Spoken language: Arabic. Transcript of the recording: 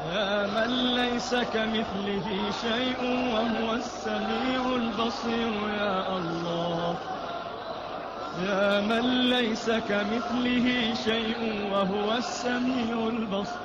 يا من ليس كمثله شيء وهو السميع البصير يا الله. يا من ليس كمثله شيء وهو السميع البصير.